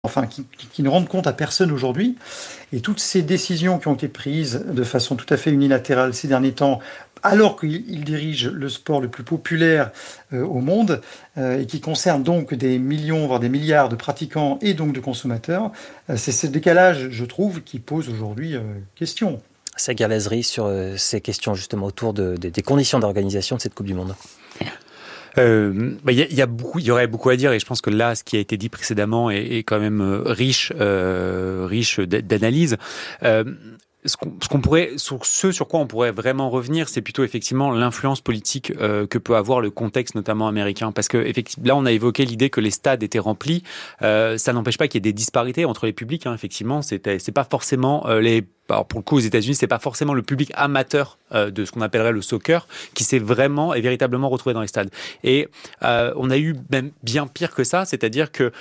enfin qui ne rendent compte à personne aujourd'hui. Et toutes ces décisions qui ont été prises de façon tout à fait unilatérale ces derniers temps, alors qu'il dirige le sport le plus populaire au monde, et qui concerne donc des millions, voire des milliards de pratiquants et donc de consommateurs, c'est ce décalage, je trouve, qui pose aujourd'hui question. Sagar Lazri, sur ces questions justement autour des conditions d'organisation de cette Coupe du Monde. Il y aurait beaucoup à dire, et je pense que là, ce qui a été dit précédemment est quand même riche d'analyse. Sur quoi on pourrait vraiment revenir, c'est plutôt effectivement l'influence politique que peut avoir le contexte notamment américain, parce que effectivement là on a évoqué l'idée que les stades étaient remplis, ça n'empêche pas qu'il y ait des disparités entre les publics, hein, effectivement, c'est pas forcément alors pour le coup aux États-Unis, c'est pas forcément le public amateur de ce qu'on appellerait le soccer qui s'est vraiment et véritablement retrouvé dans les stades. Et on a eu même bien pire que ça, c'est-à-dire que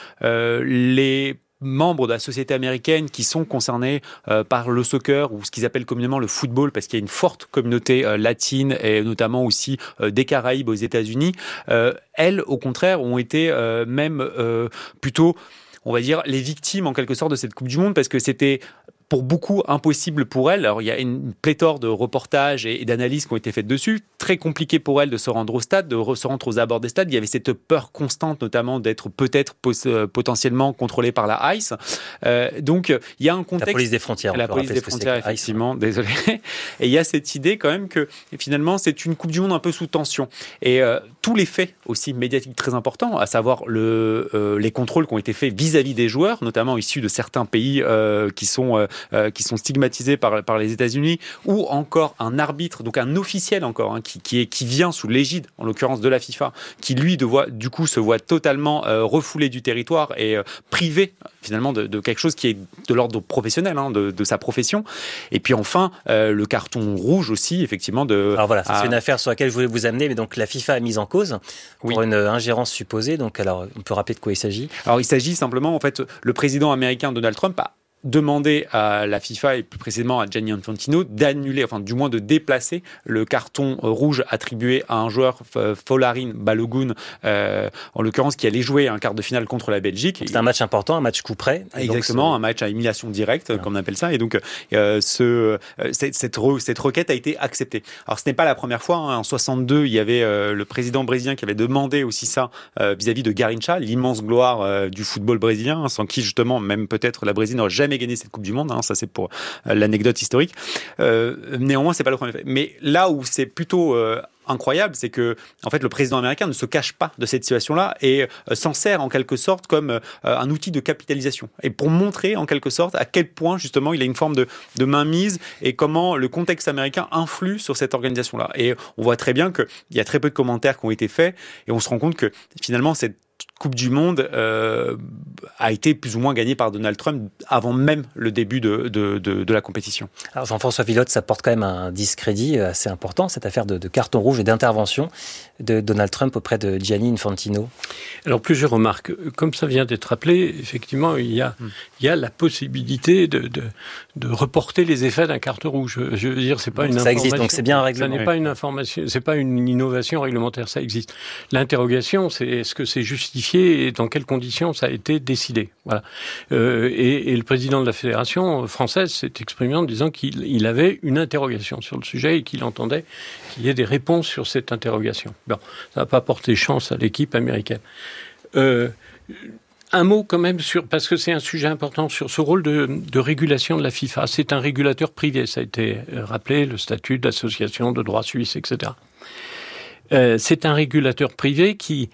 les membres de la société américaine qui sont concernés par le soccer ou ce qu'ils appellent communément le football, parce qu'il y a une forte communauté latine et notamment aussi des Caraïbes aux États-Unis, elles, au contraire, ont été même plutôt, on va dire, les victimes en quelque sorte de cette Coupe du Monde, parce que c'était pour beaucoup impossible pour elles. Alors il y a une pléthore de reportages et d'analyses qui ont été faites dessus. Très compliqué pour elles de se rendre au stade, de se rendre aux abords des stades. Il y avait cette peur constante, notamment d'être peut-être potentiellement contrôlé par la ICE. Donc il y a un contexte. La police des frontières. La police des frontières, effectivement. Désolé. Et il y a cette idée quand même que finalement c'est une Coupe du Monde un peu sous tension. Et tous les faits aussi médiatiques très importants, à savoir les contrôles qui ont été faits vis-à-vis des joueurs, notamment issus de certains pays qui sont stigmatisés par les États-Unis, ou encore un arbitre, donc un officiel encore, hein, qui vient sous l'égide, en l'occurrence de la FIFA, qui lui du coup se voit totalement refoulé du territoire et privé finalement de quelque chose qui est de l'ordre professionnel, hein, de sa profession. Et puis enfin le carton rouge aussi, effectivement. Alors voilà, c'est une affaire sur laquelle je voulais vous amener, mais donc la FIFA a mise en cause pour une ingérence supposée. Donc alors on peut rappeler de quoi il s'agit. Alors il s'agit simplement, en fait, le président américain Donald Trump a demander à la FIFA et plus précisément à Gianni Infantino d'annuler, enfin du moins de déplacer le carton rouge attribué à un joueur, Folarin Balogun, en l'occurrence qui allait jouer un quart de finale contre la Belgique. C'est un match important, un match coup près. Exactement, un match à élimination directe, comme on appelle ça. Et donc cette requête a été acceptée. Alors ce n'est pas la première fois, hein. En 62, il y avait le président brésilien qui avait demandé aussi ça vis-à-vis de Garrincha, l'immense gloire du football brésilien, sans qui justement même peut-être la Brésil n'aurait jamais gagné cette Coupe du Monde, hein, ça c'est pour l'anecdote historique. Néanmoins, c'est pas le premier fait. Mais là où c'est plutôt incroyable, c'est que en fait le président américain ne se cache pas de cette situation-là et s'en sert en quelque sorte comme un outil de capitalisation, et pour montrer en quelque sorte à quel point justement il a une forme de mainmise et comment le contexte américain influe sur cette organisation-là. Et on voit très bien qu'il y a très peu de commentaires qui ont été faits et on se rend compte que finalement cette Coupe du Monde a été plus ou moins gagnée par Donald Trump avant même le début de la compétition. Alors Jean-François Vilotte, ça porte quand même un discrédit assez important, cette affaire de carton rouge et d'intervention de Donald Trump auprès de Gianni Infantino. Alors plusieurs remarques. Comme ça vient d'être rappelé, effectivement, il y a la possibilité de reporter les effets d'un carton rouge. Je veux dire, c'est pas une information. Ça existe, donc c'est bien un règlement. Ça n'est pas une information, c'est pas une innovation réglementaire, ça existe. L'interrogation, c'est est-ce que c'est justifié et dans quelles conditions ça a été décidé. Voilà. Et le président de la fédération française s'est exprimé en disant qu'il avait une interrogation sur le sujet et qu'il entendait qu'il y ait des réponses sur cette interrogation. Bon, ça n'a pas porté chance à l'équipe américaine. Un mot quand même parce que c'est un sujet important, sur ce rôle de régulation de la FIFA. C'est un régulateur privé, ça a été rappelé, le statut d'association de droit suisse, etc. C'est un régulateur privé qui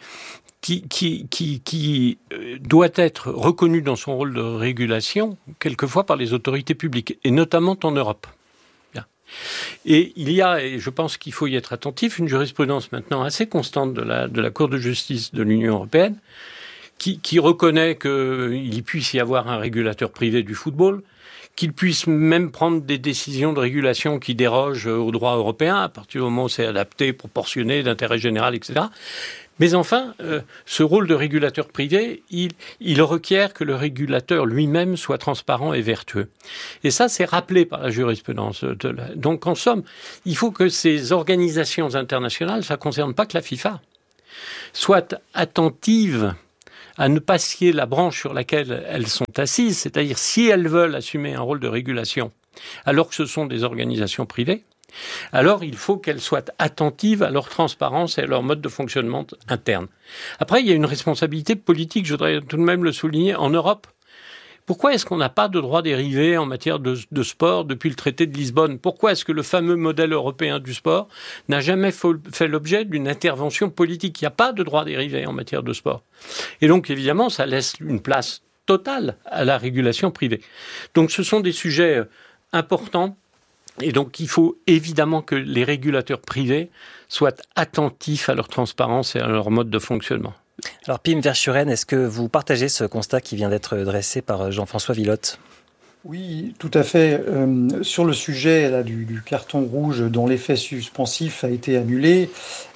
doit être reconnu dans son rôle de régulation, quelquefois par les autorités publiques, et notamment en Europe. Bien. Et il y a, et je pense qu'il faut y être attentif, une jurisprudence maintenant assez constante de la Cour de justice de l'Union européenne, qui reconnaît qu'il puisse y avoir un régulateur privé du football, qu'il puisse même prendre des décisions de régulation qui dérogent au droit européen, à partir du moment où c'est adapté, proportionné, d'intérêt général, etc., mais enfin, ce rôle de régulateur privé, il requiert que le régulateur lui-même soit transparent et vertueux. Et ça, c'est rappelé par la jurisprudence. Donc, en somme, il faut que ces organisations internationales, ça ne concerne pas que la FIFA, soient attentives à ne pas scier la branche sur laquelle elles sont assises, c'est-à-dire si elles veulent assumer un rôle de régulation, alors que ce sont des organisations privées, alors il faut qu'elles soient attentives à leur transparence et à leur mode de fonctionnement interne. Après, il y a une responsabilité politique, je voudrais tout de même le souligner, en Europe. Pourquoi est-ce qu'on n'a pas de droit dérivé en matière de sport depuis le traité de Lisbonne ? Pourquoi est-ce que le fameux modèle européen du sport n'a jamais fait l'objet d'une intervention politique ? Il n'y a pas de droit dérivé en matière de sport. Et donc, évidemment, ça laisse une place totale à la régulation privée. Donc, ce sont des sujets importants. Et donc, il faut évidemment que les régulateurs privés soient attentifs à leur transparence et à leur mode de fonctionnement. Alors, Pim Verschuren, est-ce que vous partagez ce constat qui vient d'être dressé par Jean-François Villot ? Oui, tout à fait. Sur le sujet là, du carton rouge dont l'effet suspensif a été annulé,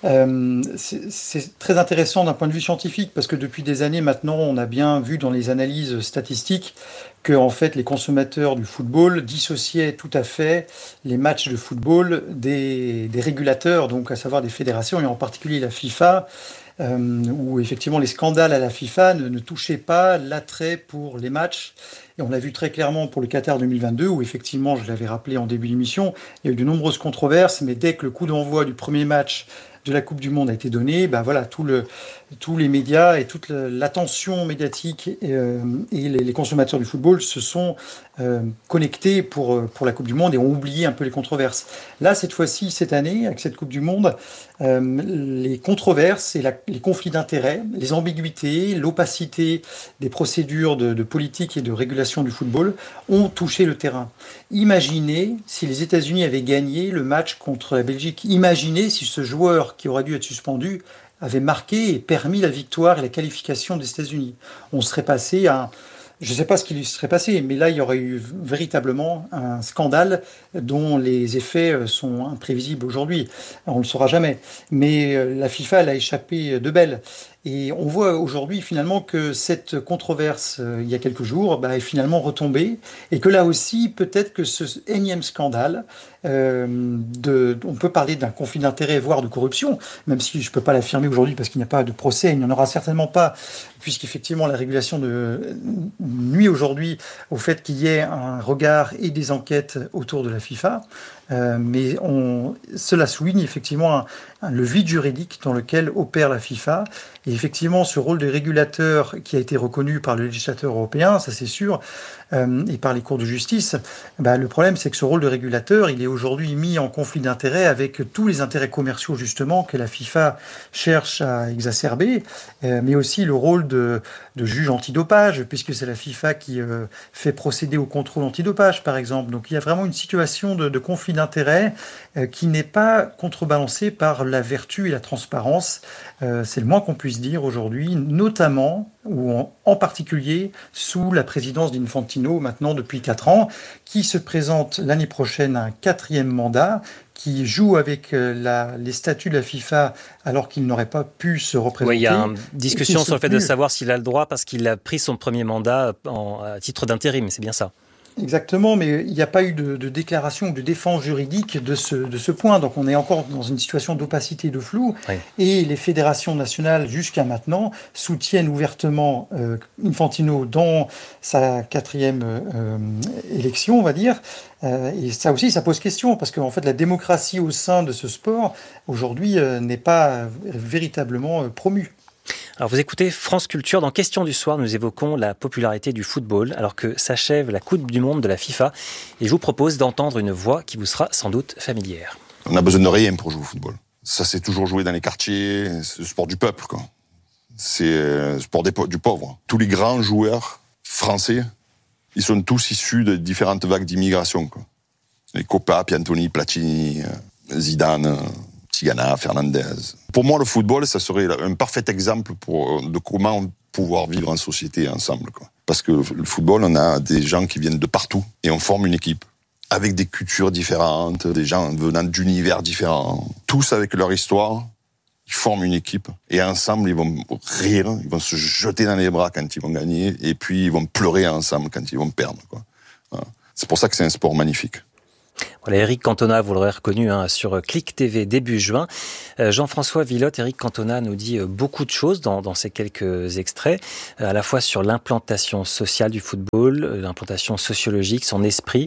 c'est très intéressant d'un point de vue scientifique parce que depuis des années maintenant, on a bien vu dans les analyses statistiques que en fait, les consommateurs du football dissociaient tout à fait les matchs de football des régulateurs, donc à savoir des fédérations et en particulier la FIFA. Où effectivement les scandales à la FIFA ne touchaient pas l'attrait pour les matchs. Et on a vu très clairement pour le Qatar 2022, où effectivement, je l'avais rappelé en début d'émission, il y a eu de nombreuses controverses, mais dès que le coup d'envoi du premier match de la Coupe du Monde a été donné, ben voilà, tous les médias et toute l'attention médiatique et les consommateurs du football se sont connectés pour la Coupe du Monde et ont oublié un peu les controverses. Là, cette fois-ci, cette année, avec cette Coupe du Monde, les controverses et les conflits d'intérêts, les ambiguïtés, l'opacité des procédures de politique et de régulation du football ont touché le terrain. Imaginez si les États-Unis avaient gagné le match contre la Belgique. Imaginez si ce joueur qui aurait dû être suspendu avait marqué et permis la victoire et la qualification des États-Unis. On serait passé à... Je ne sais pas ce qui lui serait passé, mais là, il y aurait eu véritablement un scandale dont les effets sont imprévisibles aujourd'hui. On ne le saura jamais. Mais la FIFA, elle a échappé de belle. Et on voit aujourd'hui finalement que cette controverse, il y a quelques jours, est finalement retombée. Et que là aussi, peut-être que ce énième scandale, on peut parler d'un conflit d'intérêts, voire de corruption, même si je ne peux pas l'affirmer aujourd'hui parce qu'il n'y a pas de procès, il n'y en aura certainement pas, puisqu'effectivement la régulation nuit aujourd'hui au fait qu'il y ait un regard et des enquêtes autour de la FIFA. Mais cela souligne effectivement le vide juridique dans lequel opère la FIFA. Et effectivement, ce rôle de régulateur qui a été reconnu par le législateur européen, ça c'est sûr, et par les cours de justice, le problème c'est que ce rôle de régulateur, il est aujourd'hui mis en conflit d'intérêts avec tous les intérêts commerciaux justement que la FIFA cherche à exacerber, mais aussi le rôle de juge antidopage, puisque c'est la FIFA qui fait procéder au contrôle antidopage par exemple. Donc il y a vraiment une situation de conflit d'intérêts qui n'est pas contrebalancée par la vertu et la transparence. C'est le moins qu'on puisse dire aujourd'hui, notamment ou en particulier sous la présidence d'Infantino maintenant depuis 4 ans, qui se présente l'année prochaine à un 4e mandat, qui joue avec les statuts de la FIFA alors qu'il n'aurait pas pu se représenter. Oui, il y a une discussion sur le fait de savoir s'il a le droit parce qu'il a pris son premier mandat à titre d'intérim, c'est bien ça. Exactement, mais il n'y a pas eu de déclaration ou de défense juridique de ce point. Donc on est encore dans une situation d'opacité et de flou. Oui. Et les fédérations nationales, jusqu'à maintenant, soutiennent ouvertement Infantino dans sa 4e élection, on va dire. Et ça aussi, ça pose question, parce qu'en fait, la démocratie au sein de ce sport, aujourd'hui, n'est pas véritablement promue. Alors vous écoutez France Culture. Dans Question du soir, nous évoquons la popularité du football alors que s'achève la Coupe du Monde de la FIFA. Et je vous propose d'entendre une voix qui vous sera sans doute familière. On n'a besoin de rien pour jouer au football. Ça s'est toujours joué dans les quartiers, c'est le sport du peuple, quoi. C'est le sport du pauvre. Tous les grands joueurs français, ils sont tous issus de différentes vagues d'immigration, quoi. Les Copa, Piantoni, Platini, Zidane, Tigana, Fernandez. Pour moi, le football, ça serait un parfait exemple de comment pouvoir vivre en société ensemble, quoi. Parce que le football, on a des gens qui viennent de partout et on forme une équipe avec des cultures différentes, des gens venant d'univers différents, tous avec leur histoire. Ils forment une équipe et ensemble, ils vont rire, ils vont se jeter dans les bras quand ils vont gagner et puis ils vont pleurer ensemble quand ils vont perdre, quoi. Voilà. C'est pour ça que c'est un sport magnifique. Voilà, Éric Cantona, vous l'aurez reconnu sur Click TV début juin. Jean-François Villotte, Éric Cantona nous dit beaucoup de choses dans ces quelques extraits, à la fois sur l'implantation sociale du football, l'implantation sociologique, son esprit,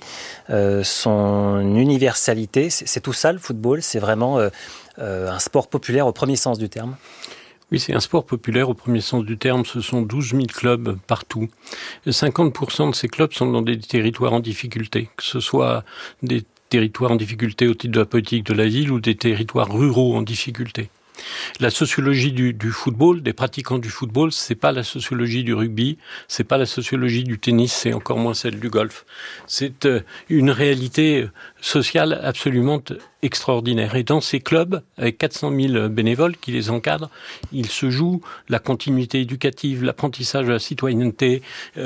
son universalité. C'est tout ça le football, c'est vraiment un sport populaire au premier sens du terme. Oui, c'est un sport populaire au premier sens du terme. Ce sont 12 000 clubs partout. 50% de ces clubs sont dans des territoires en difficulté, que ce soit des territoires en difficulté au titre de la politique de la ville ou des territoires ruraux en difficulté. La sociologie du football, des pratiquants du football, c'est pas la sociologie du rugby, c'est pas la sociologie du tennis, c'est encore moins celle du golf. C'est une réalité sociale absolument extraordinaire. Et dans ces clubs, avec 400 000 bénévoles qui les encadrent, il se joue la continuité éducative, l'apprentissage de la citoyenneté.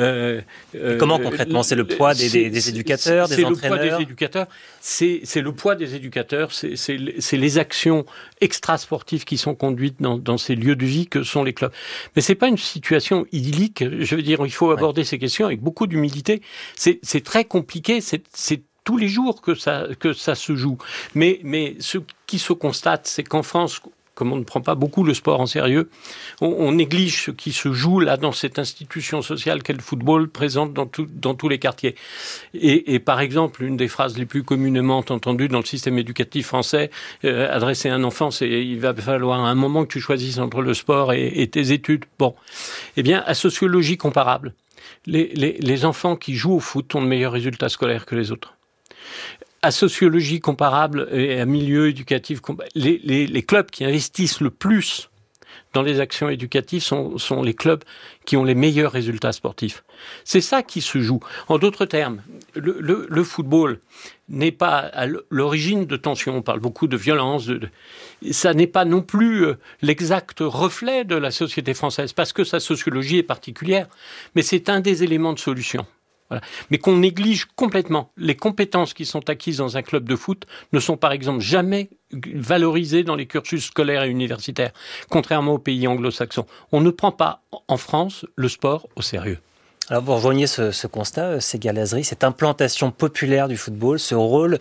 Comment concrètement? C'est le poids des éducateurs, des entraîneurs? C'est le poids des éducateurs. C'est le poids des éducateurs. C'est les actions extrasportives qui sont conduites dans ces lieux de vie que sont les clubs. Mais c'est pas une situation idyllique. Je veux dire, il faut aborder ces questions avec beaucoup d'humilité. C'est très compliqué. C'est tous les jours que ça se joue. Mais ce qui se constate, c'est qu'en France, comme on ne prend pas beaucoup le sport en sérieux, on néglige ce qui se joue là dans cette institution sociale qu'est le football, présente dans tous les quartiers. Et par exemple, une des phrases les plus communément entendues dans le système éducatif français, adressée à un enfant, c'est « il va falloir à un moment que tu choisisses entre le sport et tes études ». Bon, eh bien, à sociologie comparable, les enfants qui jouent au foot ont de meilleurs résultats scolaires que les autres. À sociologie comparable et à milieu éducatif, les clubs qui investissent le plus dans les actions éducatives sont les clubs qui ont les meilleurs résultats sportifs. C'est ça qui se joue. En d'autres termes, le football n'est pas à l'origine de tensions. On parle beaucoup de violence. Ça n'est pas non plus l'exact reflet de la société française, parce que sa sociologie est particulière. Mais c'est un des éléments de solution. Voilà. Mais qu'on néglige complètement. Les compétences qui sont acquises dans un club de foot ne sont par exemple jamais valorisées dans les cursus scolaires et universitaires, contrairement aux pays anglo-saxons. On ne prend pas en France le sport au sérieux. Alors vous rejoignez ce constat, Ségha Lazri, cette implantation populaire du football, ce rôle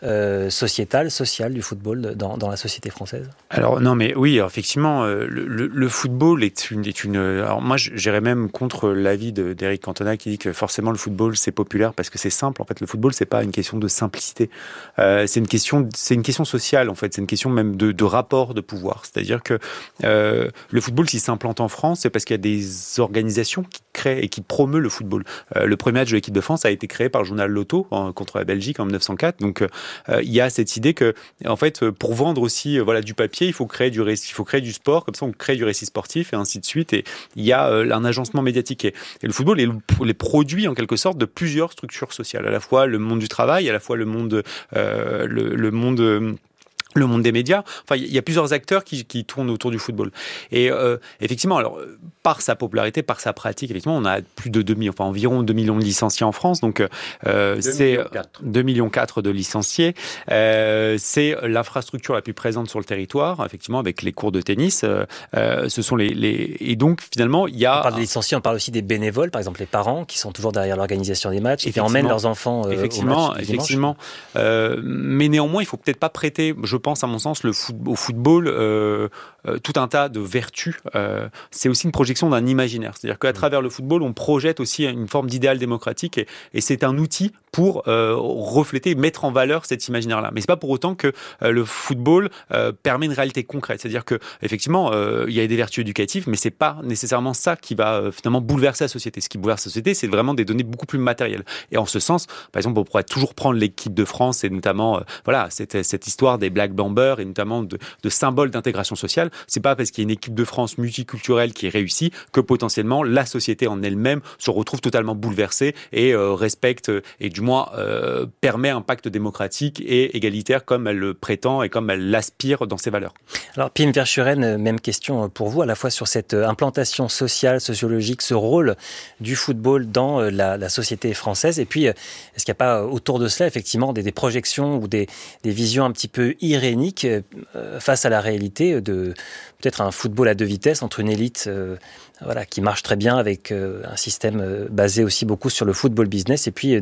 social du football dans la société française? Alors non, mais oui, effectivement, le football est une. Alors moi, j'irais même contre l'avis d'Éric Cantona qui dit que forcément le football c'est populaire parce que c'est simple. En fait, le football c'est pas une question de simplicité. C'est une question sociale en fait. C'est une question même de rapport de pouvoir. C'est-à-dire que le football s'il s'implante en France, c'est parce qu'il y a des organisations qui créent et qui promeuvent le football. Le premier match de l'équipe de France a été créé par le journal Loto contre la Belgique en 1904. Donc il y a cette idée que en fait pour vendre aussi du papier, il faut créer du sport, comme ça on crée du récit sportif et ainsi de suite. Et il y a un agencement médiatique et le football est les produits en quelque sorte de plusieurs structures sociales, à la fois le monde du travail, à la fois le monde des médias. Enfin, il y a plusieurs acteurs qui tournent autour du football. Et effectivement, alors par sa popularité, par sa pratique, effectivement, on a plus de environ 2 millions de licenciés en France. Donc c'est 2,4 millions de licenciés. C'est l'infrastructure la plus présente sur le territoire, effectivement, avec les cours de tennis. Ce sont et donc finalement, il y a. On parle des licenciés, on parle aussi des bénévoles, par exemple les parents qui sont toujours derrière l'organisation des matchs et qui emmènent leurs enfants au match du dimanche. Mais néanmoins, il faut peut-être pas prêter, je pense à mon sens, au football tout un tas de vertus. C'est aussi une projection d'un imaginaire. C'est-à-dire qu'à travers le football, on projette aussi une forme d'idéal démocratique et c'est un outil pour refléter, mettre en valeur cet imaginaire-là. Mais c'est pas pour autant que le football permet une réalité concrète. C'est-à-dire que effectivement, il y a des vertus éducatives, mais c'est pas nécessairement ça qui va finalement bouleverser la société. Ce qui bouleverse la société, c'est vraiment des données beaucoup plus matérielles. Et en ce sens, par exemple, on pourrait toujours prendre l'équipe de France et notamment cette histoire des Black Bombers et notamment de symboles d'intégration sociale. C'est pas parce qu'il y a une équipe de France multiculturelle qui est réussie que potentiellement la société en elle-même se retrouve totalement bouleversée et respecte et du moins permet un pacte démocratique et égalitaire comme elle le prétend et comme elle l'aspire dans ses valeurs. Alors Pim Verschuren, même question pour vous, à la fois sur cette implantation sociale, sociologique, ce rôle du football dans la société française, et puis est-ce qu'il n'y a pas autour de cela effectivement des projections ou des visions un petit peu iréniques face à la réalité de peut-être un football à deux vitesses entre une élite qui marche très bien avec un système basé aussi beaucoup sur le football business et puis des réalités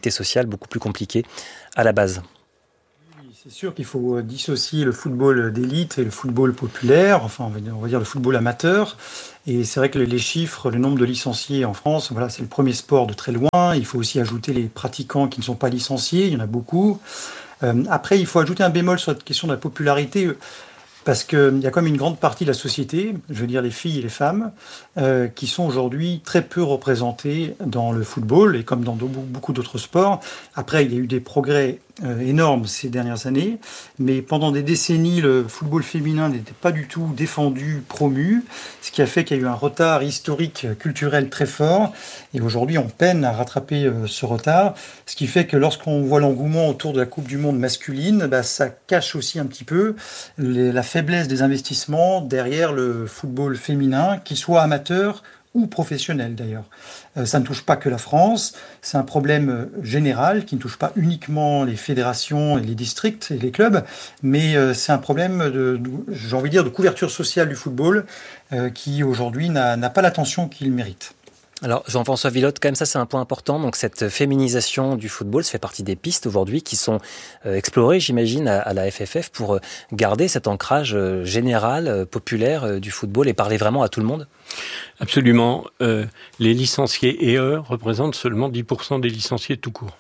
et sociale beaucoup plus compliquée à la base. C'est sûr qu'il faut dissocier le football d'élite et le football populaire, enfin on va dire le football amateur. Et c'est vrai que les chiffres, le nombre de licenciés en France, voilà, c'est le premier sport de très loin. Il faut aussi ajouter les pratiquants qui ne sont pas licenciés, il y en a beaucoup. Après, il faut ajouter un bémol sur la question de la popularité. Parce qu'il y a quand même une grande partie de la société, je veux dire les filles et les femmes, qui sont aujourd'hui très peu représentées dans le football et comme dans beaucoup d'autres sports. Après, il y a eu des progrès énormes ces dernières années, mais pendant des décennies, le football féminin n'était pas du tout défendu, promu, ce qui a fait qu'il y a eu un retard historique, culturel très fort. Et aujourd'hui, on peine à rattraper ce retard, ce qui fait que lorsqu'on voit l'engouement autour de la Coupe du Monde masculine, ça cache aussi un petit peu la faiblesse des investissements derrière le football féminin, qu'il soit amateur ou professionnel d'ailleurs. Ça ne touche pas que la France, c'est un problème général qui ne touche pas uniquement les fédérations et les districts et les clubs, mais c'est un problème j'ai envie de dire, de couverture sociale du football qui aujourd'hui n'a pas l'attention qu'il mérite. Alors Jean-François Villot, quand même ça c'est un point important, donc cette féminisation du football, ça fait partie des pistes aujourd'hui qui sont explorées j'imagine à la FFF pour garder cet ancrage général, populaire du football et parler vraiment à tout le monde. Absolument. Les licenciés représentent seulement 10% des licenciés tout court.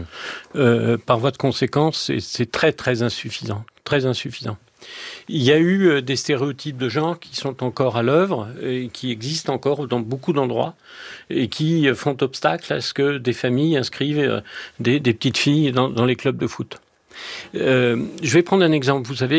Par voie de conséquence, c'est très très insuffisant. Très insuffisant. Il y a eu des stéréotypes de genre qui sont encore à l'œuvre et qui existent encore dans beaucoup d'endroits et qui font obstacle à ce que des familles inscrivent des petites filles dans les clubs de foot. Je vais prendre un exemple. Vous savez,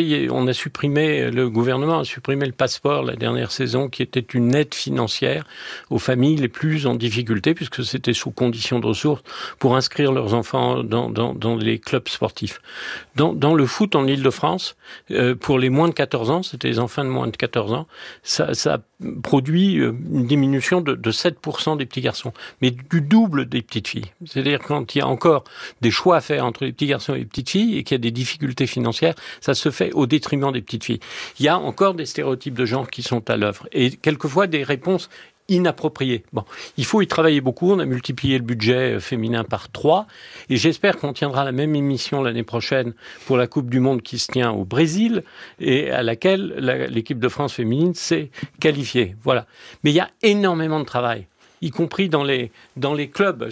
le gouvernement a supprimé le passeport la dernière saison, qui était une aide financière aux familles les plus en difficulté, puisque c'était sous condition de ressources, pour inscrire leurs enfants dans les clubs sportifs. Dans le foot en Île-de-France, pour les moins de 14 ans, c'était les enfants de moins de 14 ans, ça produit une diminution de 7% des petits garçons, mais du double des petites filles. C'est-à-dire quand il y a encore des choix à faire entre les petits garçons et les petites filles, et qu'il y a des difficultés financières, ça se fait au détriment des petites filles. Il y a encore des stéréotypes de genre qui sont à l'œuvre, et quelquefois des réponses inappropriées. Bon, il faut y travailler beaucoup. On a multiplié le budget féminin par 3, et j'espère qu'on tiendra la même émission l'année prochaine pour la Coupe du Monde qui se tient au Brésil, et à laquelle l'équipe de France féminine s'est qualifiée. Voilà. Mais il y a énormément de travail, y compris dans les clubs.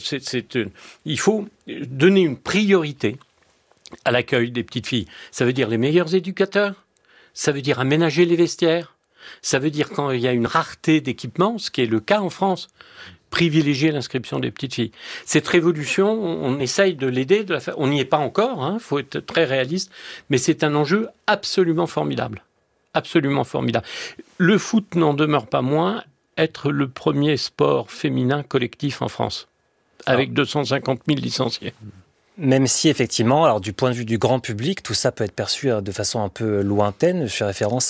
Il faut donner une priorité à l'accueil des petites filles. Ça veut dire les meilleurs éducateurs, ça veut dire aménager les vestiaires, ça veut dire quand il y a une rareté d'équipements, ce qui est le cas en France, privilégier l'inscription des petites filles. Cette révolution, on essaye de l'aider, on n'y est pas encore, faut être très réaliste, mais c'est un enjeu absolument formidable. Absolument formidable. Le foot n'en demeure pas moins être le premier sport féminin collectif en France, avec 250 000 licenciés. Même si effectivement, alors du point de vue du grand public, tout ça peut être perçu de façon un peu lointaine. Je fais référence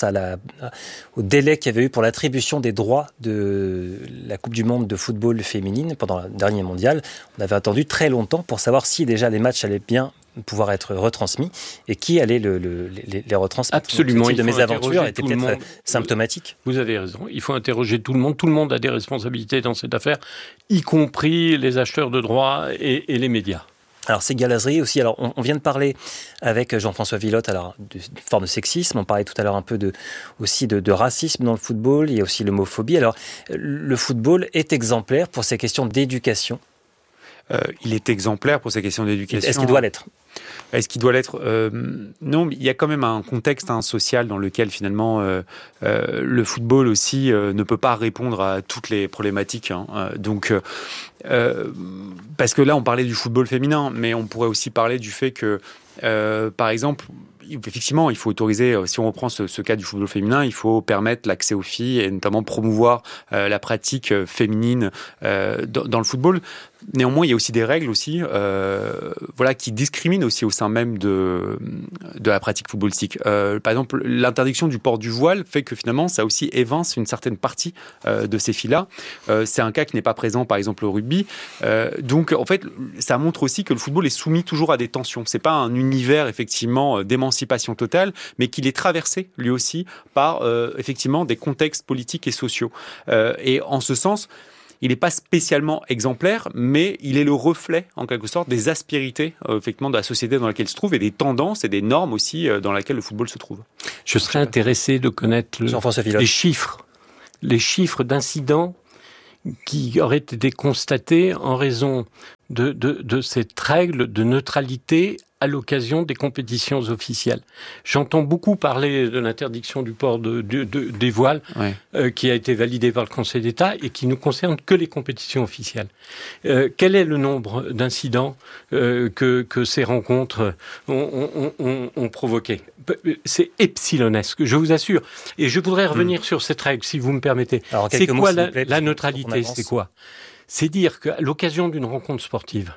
au délai qu'il y avait eu pour l'attribution des droits de la Coupe du Monde de football féminine pendant le dernier mondial. On avait attendu très longtemps pour savoir si déjà les matchs allaient bien pouvoir être retransmis et qui allait les retransmettre. Absolument. Ce type de mésaventure était peut-être symptomatique. Vous avez raison. Il faut interroger tout le monde. Tout le monde a des responsabilités dans cette affaire, y compris les acheteurs de droits et les médias. Alors c'est galaserie aussi. Alors on vient de parler avec Jean-François Villot d'une forme de sexisme. On parlait tout à l'heure un peu aussi de racisme dans le football. Il y a aussi l'homophobie. Alors le football est exemplaire pour ces questions d'éducation. Il est exemplaire pour ces questions d'éducation. Est-ce qu'il doit l'être ? Est-ce qu'il doit l'être ? Non, mais il y a quand même un contexte social dans lequel finalement le football aussi ne peut pas répondre à toutes les problématiques. Donc, parce que là, on parlait du football féminin, mais on pourrait aussi parler du fait que, par exemple, effectivement, il faut autoriser, si on reprend ce cas du football féminin, il faut permettre l'accès aux filles et notamment promouvoir la pratique féminine dans le football. Néanmoins, il y a aussi des règles aussi, qui discriminent aussi au sein même de la pratique footballistique. Par exemple, l'interdiction du port du voile fait que finalement, ça aussi évince une certaine partie de ces filles-là. C'est un cas qui n'est pas présent, par exemple, au rugby. Donc, en fait, ça montre aussi que le football est soumis toujours à des tensions. C'est pas un univers effectivement d'émancipation totale, mais qu'il est traversé lui aussi par effectivement des contextes politiques et sociaux. Et en ce sens, il n'est pas spécialement exemplaire, mais il est le reflet, en quelque sorte, des aspérités, effectivement, de la société dans laquelle il se trouve et des tendances et des normes aussi dans lesquelles le football se trouve. Je serais intéressé de connaître les chiffres d'incidents qui auraient été constatés en raison de cette règle de neutralité à l'occasion des compétitions officielles. J'entends beaucoup parler de l'interdiction du port des voiles, qui a été validée par le Conseil d'État et qui ne concerne que les compétitions officielles. Quel est le nombre d'incidents que ces rencontres ont provoqué ? C'est epsilonesque, je vous assure. Et je voudrais revenir sur cette règle, si vous me permettez. Alors, c'est quoi mots, la neutralité ? C'est quoi ? C'est dire qu'à l'occasion d'une rencontre sportive,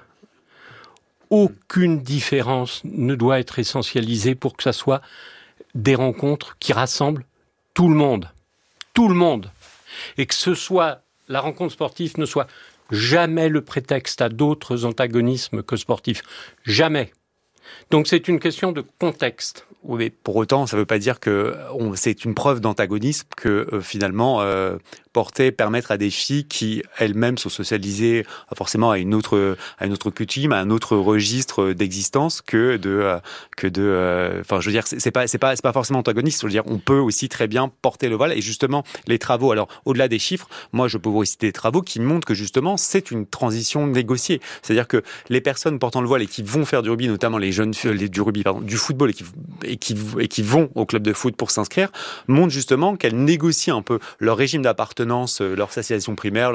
aucune différence ne doit être essentialisée pour que ça soit des rencontres qui rassemblent tout le monde. Tout le monde. Et que la rencontre sportive ne soit jamais le prétexte à d'autres antagonismes que sportifs. Jamais. Donc c'est une question de contexte. Oui, mais pour autant, ça ne veut pas dire que c'est une preuve d'antagonisme que finalement permettre à des filles qui elles-mêmes sont socialisées forcément à une autre coutume, à un autre registre d'existence que de enfin je veux dire c'est pas forcément antagoniste. Je veux dire on peut aussi très bien porter le voile et justement les travaux. Alors au-delà des chiffres, moi je peux vous citer des travaux qui montrent que justement c'est une transition négociée. C'est-à-dire que les personnes portant le voile et qui vont faire du rugby, notamment les jeunes du football et qui vont au club de foot pour s'inscrire, montrent justement qu'elles négocient un peu leur régime d'appartenance, leur socialisation primaire,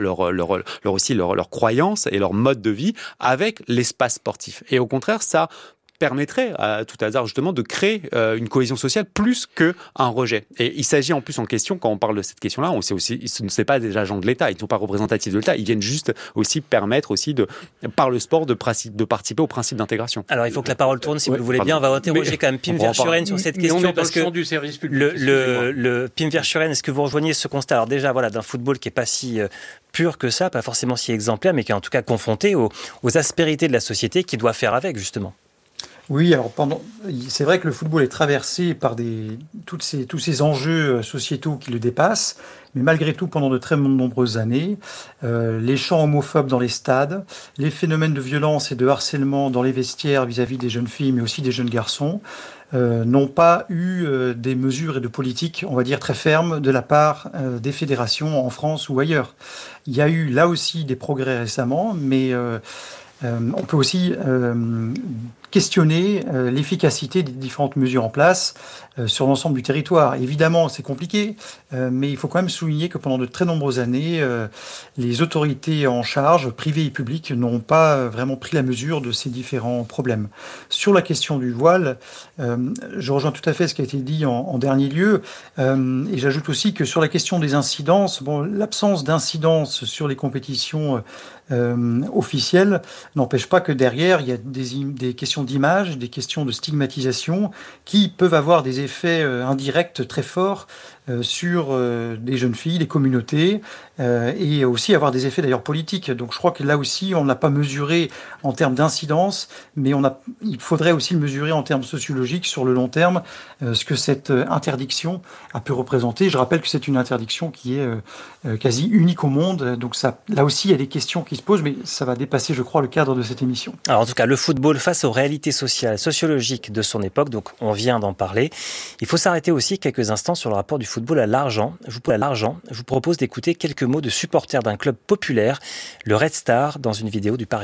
leur croyance et leur mode de vie avec l'espace sportif. Et au contraire, ça permettrait à tout hasard justement de créer une cohésion sociale plus qu'un rejet. Et il s'agit en plus en question, quand on parle de cette question-là, on sait aussi, ce ne sont pas des agents de l'État, ils ne sont pas représentatifs de l'État, ils viennent juste aussi permettre aussi par le sport de participer au principe d'intégration. Alors il faut que la parole tourne si vous le voulez bien, on va interroger quand même Pim Verschuren sur cette question parce que du service public, le Pim Verschuren, est-ce que vous rejoignez ce constat? Alors déjà d'un football qui est pas si pur que ça, pas forcément si exemplaire, mais qui est en tout cas confronté aux aspérités de la société qui doit faire avec justement. Oui, alors c'est vrai que le football est traversé par tous ces enjeux sociétaux qui le dépassent, mais malgré tout, pendant de très nombreuses années, les chants homophobes dans les stades, les phénomènes de violence et de harcèlement dans les vestiaires vis-à-vis des jeunes filles, mais aussi des jeunes garçons, n'ont pas eu des mesures et de politiques, on va dire, très fermes de la part des fédérations en France ou ailleurs. Il y a eu là aussi des progrès récemment, mais on peut aussi questionner l'efficacité des différentes mesures en place sur l'ensemble du territoire. Évidemment, c'est compliqué, mais il faut quand même souligner que pendant de très nombreuses années, les autorités en charge, privées et publiques, n'ont pas vraiment pris la mesure de ces différents problèmes. Sur la question du voile, je rejoins tout à fait ce qui a été dit en dernier lieu, et j'ajoute aussi que sur la question des incidences, l'absence d'incidence sur les compétitions officielles n'empêche pas que derrière, il y a des questions d'image, des questions de stigmatisation qui peuvent avoir des effets indirects très forts sur des jeunes filles, des communautés, et aussi avoir des effets d'ailleurs politiques. Donc je crois que là aussi, on n'a pas mesuré en termes d'incidence, mais il faudrait aussi le mesurer en termes sociologiques sur le long terme, ce que cette interdiction a pu représenter. Je rappelle que c'est une interdiction qui est quasi unique au monde, donc là aussi il y a des questions qui se posent, mais ça va dépasser, je crois, le cadre de cette émission. Alors en tout cas, le football face aux réalités sociales, sociologiques de son époque, donc on vient d'en parler. Il faut s'arrêter aussi quelques instants sur le rapport du football à l'argent. Je vous propose d'écouter quelques mots de supporters d'un club populaire, le Red Star, dans une vidéo du Parisien.